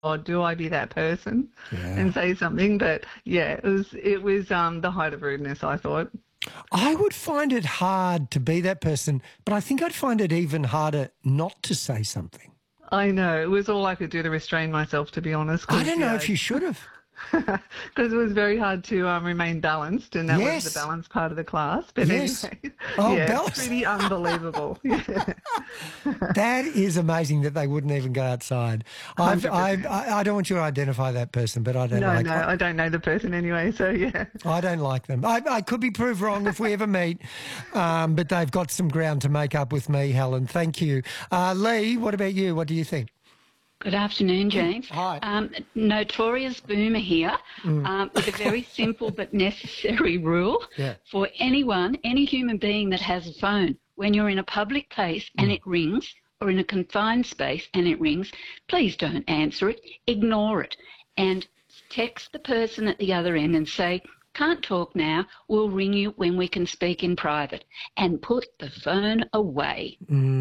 or do I be that person and say something? But yeah, it was the height of rudeness, I thought. I would find it hard to be that person, but I think I'd find it even harder not to say something. I know, it was all I could do to restrain myself, to be honest. I don't know if you should have. Because it was very hard to remain balanced, and that was the Yes. balanced part of the class. But Yes. anyway, Oh, yeah, balance. pretty unbelievable. Yeah. That is amazing that they wouldn't even go outside. I don't want you to identify that person, but I don't like No, I don't know the person anyway, so yeah. I don't like them. I could be proved wrong if we ever meet, but they've got some ground to make up with me, Helen. Thank you. Lee, what about you? What do you think? Good afternoon, James. Hi. Notorious Boomer here, with a very simple but necessary rule for anyone, any human being that has a phone. When you're in a public place and it rings, or in a confined space and it rings, please don't answer it. Ignore it and text the person at the other end and say, "Can't talk now, we'll ring you when we can speak in private," and put the phone away.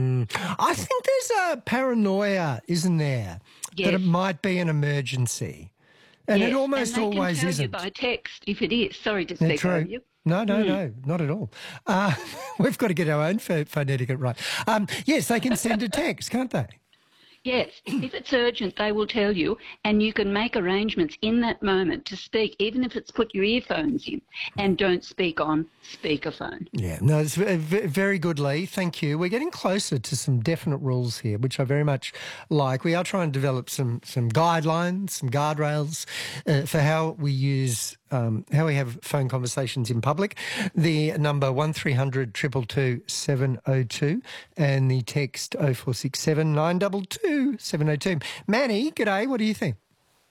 I think there's a paranoia, isn't there, that it might be an emergency. And it almost and always can tell isn't. you by text if it is. Sorry to speak over you. No, not at all. We've got to get our own phone etiquette right. Yes, they can send a text, can't they? Yes, if it's urgent, they will tell you, and you can make arrangements in that moment to speak, even if it's put your earphones in, and don't speak on speakerphone. Yeah, no, it's very good, Lee. Thank you. We're getting closer to some definite rules here, which I very much like. We are trying to develop some guidelines, some guardrails for how we use how we have phone conversations in public. The number 1300 222 702 and the text 0467 922 702. Manny, g'day. What do you think?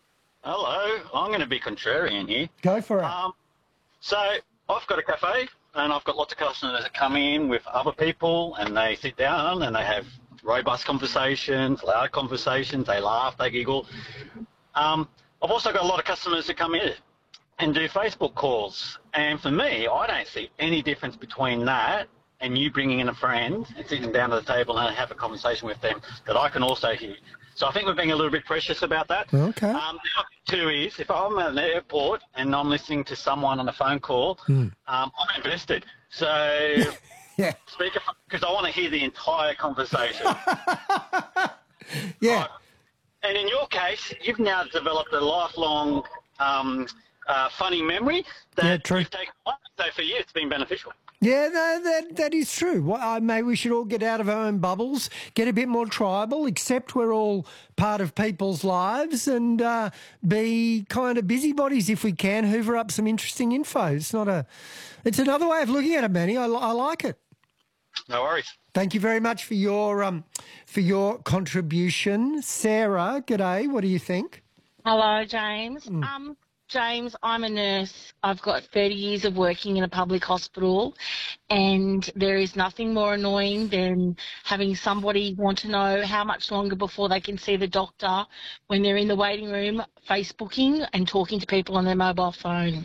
Hello. I'm going to be contrarian here. Go for it. So I've got a cafe and I've got lots of customers that come in with other people and they sit down and they have robust conversations, loud conversations, they laugh, they giggle. I've also got a lot of customers that come in and do Facebook calls. And for me, I don't see any difference between that and you bringing in a friend and sitting down at the table and have a conversation with them that I can also hear. So I think we're being a little bit precious about that. Okay. Two is, if I'm at an airport and I'm listening to someone on a phone call, I'm invested. So yeah, speaker, because I want to hear the entire conversation. Yeah. And in your case, you've now developed a lifelong funny memory that you've taken on. So for you, it's been beneficial. Yeah, that is true. Well, maybe we should all get out of our own bubbles, get a bit more tribal, accept we're all part of people's lives and be kind of busybodies if we can, hoover up some interesting info. It's another way of looking at it, Manny. I like it. No worries. Thank you very much for your contribution. Sarah, g'day. What do you think? Hello, James. James, I'm a nurse. I've got 30 years of working in a public hospital, and there is nothing more annoying than having somebody want to know how much longer before they can see the doctor when they're in the waiting room Facebooking and talking to people on their mobile phone.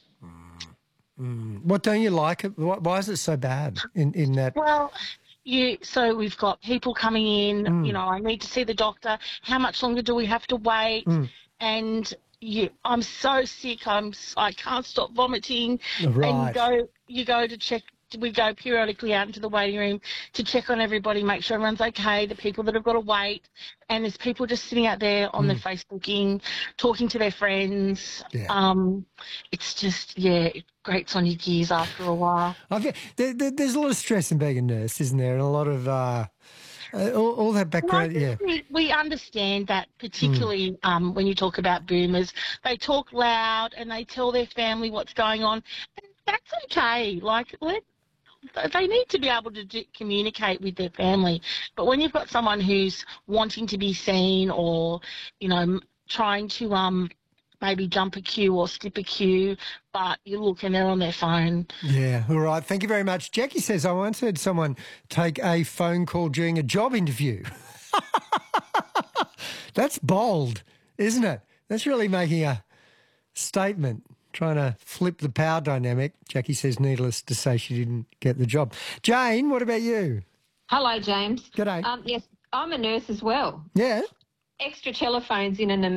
What don't you like? Why is it so bad in that? Well, so we've got people coming in, I need to see the doctor. How much longer do we have to wait? And I'm so sick. I can't stop vomiting. Right. And you go to check. We go periodically out into the waiting room to check on everybody, make sure everyone's okay, the people that have got to wait. And there's people just sitting out there on their Facebooking, talking to their friends. Yeah. It's just, it grates on your gears after a while. There's a lot of stress in being a nurse, isn't there? And a lot of all that background, We understand that, particularly when you talk about boomers. They talk loud and they tell their family what's going on. And that's okay. They need to be able to communicate with their family. But when you've got someone who's wanting to be seen or, trying to maybe jump a queue or skip a queue, but you look and they're on their phone. Yeah, all right. Thank you very much. Jackie says, I once heard someone take a phone call during a job interview. That's bold, isn't it? That's really making a statement, trying to flip the power dynamic. Jackie says, needless to say, she didn't get the job. Jane, what about you? Hello, James. G'day. Yes, I'm a nurse as well. Yeah. Extra telephones in an